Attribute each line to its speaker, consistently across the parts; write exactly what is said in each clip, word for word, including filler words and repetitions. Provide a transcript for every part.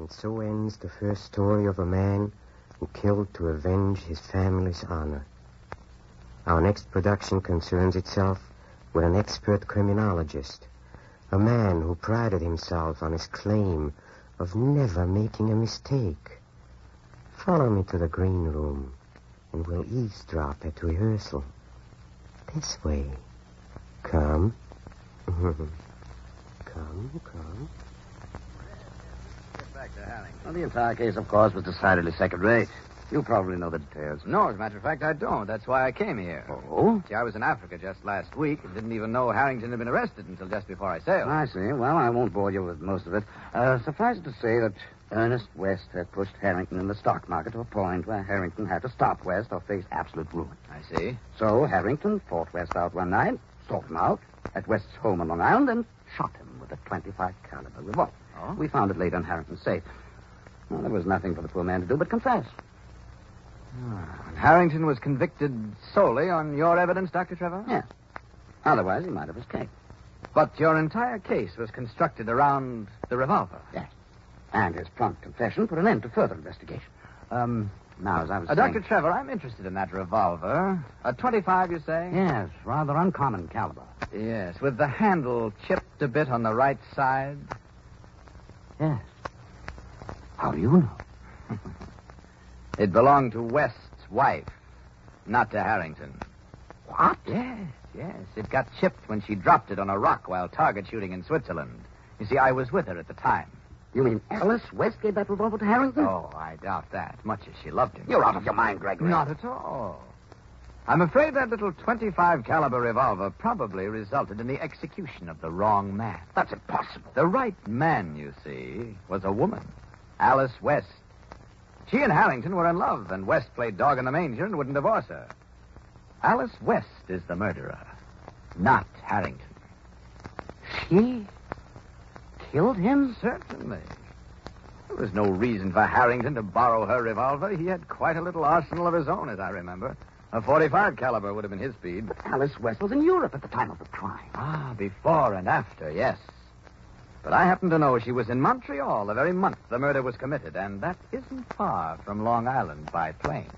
Speaker 1: And so ends the first story of a man who killed to avenge his family's honor. Our next production concerns itself with an expert criminologist, a man who prided himself on his claim of never making a mistake. Follow me to the green room, and we'll eavesdrop at rehearsal. This way. Come. come, come.
Speaker 2: Get back to Harrington.
Speaker 3: Well, the entire case, of course, was decidedly second-rate. You probably know the details.
Speaker 2: No, as a matter of fact, I don't. That's why I came here.
Speaker 3: Oh?
Speaker 2: See, I was in Africa just last week and didn't even know Harrington had been arrested until just before I sailed.
Speaker 3: I see. Well, I won't bore you with most of it. Uh, suffice it to say that Ernest West had pushed Harrington in the stock market to a point where Harrington had to stop West or face absolute ruin.
Speaker 2: I see.
Speaker 3: So Harrington fought West out one night, sought him out at West's home on Long Island, and shot him with a twenty-five caliber revolver.
Speaker 2: Oh?
Speaker 3: We found it later in Harrington's safe. Well, there was nothing for the poor man to do but confess.
Speaker 2: Ah, and Harrington was convicted solely on your evidence, Doctor Trevor?
Speaker 3: Yes. Otherwise, he might have escaped.
Speaker 2: But your entire case was constructed around the revolver.
Speaker 3: Yes. And his prompt confession put an end to further investigation. Um, now, as I was
Speaker 2: Uh,
Speaker 3: saying...
Speaker 2: Doctor Trevor, I'm interested in that revolver. A twenty-five, you say?
Speaker 3: Yes, rather uncommon caliber.
Speaker 2: Yes, with the handle chipped a bit on the right side.
Speaker 3: Yes. How do you know?
Speaker 2: It belonged to West's wife, not to Harrington.
Speaker 3: What?
Speaker 2: Yes, yes. It got chipped when she dropped it on a rock while target shooting in Switzerland. You see, I was with her at the time.
Speaker 3: You mean Alice West gave that revolver to Harrington?
Speaker 2: Oh, I doubt that, much as she loved him.
Speaker 3: You're out of your mind, Gregory.
Speaker 2: Not at all. I'm afraid that little twenty-five caliber revolver probably resulted in the execution of the wrong man.
Speaker 3: That's impossible.
Speaker 2: The right man, you see, was a woman, Alice West. She and Harrington were in love, and West played dog in the manger and wouldn't divorce her. Alice West is the murderer, not Harrington.
Speaker 3: She killed him?
Speaker 2: Certainly. There was no reason for Harrington to borrow her revolver. He had quite a little arsenal of his own, as I remember. A forty-five caliber would have been his speed.
Speaker 3: But Alice West was in Europe at the time of the crime.
Speaker 2: Ah, before and after, yes. But I happen to know she was in Montreal the very month the murder was committed, and that isn't far from Long Island by plane.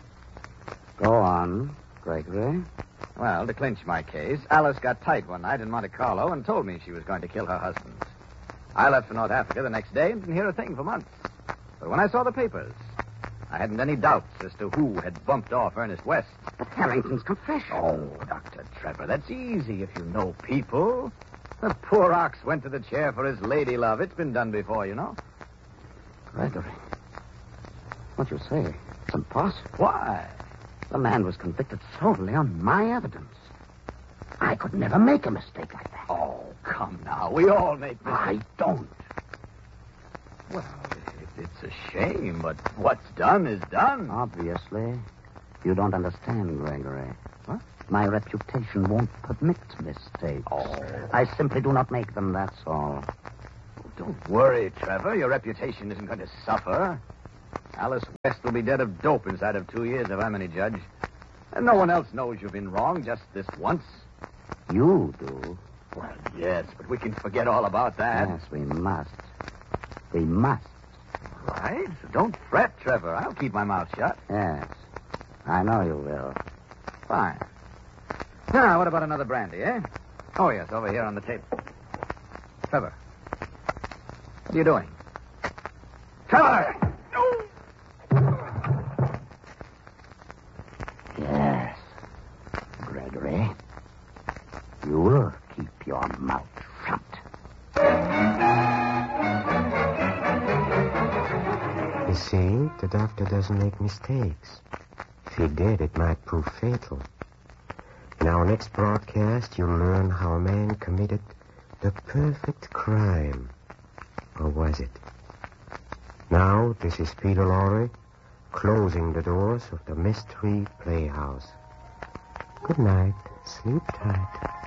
Speaker 3: Go on, Gregory.
Speaker 2: Well, to clinch my case, Alice got tight one night in Monte Carlo and told me she was going to kill her husband. I left for North Africa the next day and didn't hear a thing for months. But when I saw the papers, I hadn't any doubts as to who had bumped off Ernest West.
Speaker 3: But Harrington's confession.
Speaker 2: Oh, Doctor Trevor, that's easy if you know people. The poor ox went to the chair for his lady love. It's been done before, you know.
Speaker 3: Gregory, what you say, it's impossible.
Speaker 2: Why?
Speaker 3: The man was convicted solely on my evidence. I could never make a mistake like that.
Speaker 2: Oh, come now. We all make mistakes.
Speaker 3: I don't.
Speaker 2: Well, it, it's a shame, but what's done is done.
Speaker 3: Obviously, you don't understand, Gregory.
Speaker 2: What?
Speaker 3: My reputation won't permit mistakes.
Speaker 2: Oh.
Speaker 3: I simply do not make them, that's all.
Speaker 2: Don't worry, Trevor. Your reputation isn't going to suffer. Alice West will be dead of dope inside of two years, if I'm any judge. And no one else knows you've been wrong just this once.
Speaker 3: You do.
Speaker 2: Well, yes, but we can forget all about that.
Speaker 3: Yes, we must. We must.
Speaker 2: Right? So don't fret, Trevor. I'll keep my mouth shut.
Speaker 3: Yes. I know you will.
Speaker 2: Fine. Now, what about another brandy, eh? Oh, yes, over here on the table. Trevor. What are you doing? Trevor!
Speaker 3: Yes. Gregory, you'll keep your mouth shut.
Speaker 1: You see, the doctor doesn't make mistakes. If he did, it might prove fatal. In our next broadcast, you'll learn how a man committed the perfect crime. Or was it? Now, this is Peter Lorre, closing the doors of the Mystery Playhouse. Good night. Sleep tight.